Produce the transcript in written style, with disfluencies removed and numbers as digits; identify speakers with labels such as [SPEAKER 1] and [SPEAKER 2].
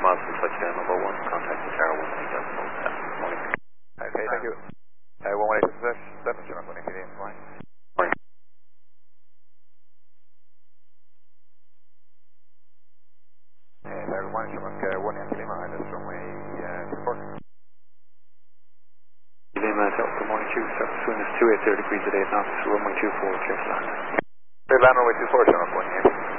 [SPEAKER 1] miles from touchdown number 1. Contact the tower 1 morning.
[SPEAKER 2] Okay, thank you. 118 7, Lima, connected in, fine.
[SPEAKER 1] Morning.
[SPEAKER 2] Tower 1, Shamrock 1 Yankee Lima, Islands runway 24.
[SPEAKER 1] Lima, Delta morning 2, surface wind is 280 degrees at 8 knots, runway 24, clear to land.
[SPEAKER 2] Clear land, runway 24, Shamrock 1 Yankee.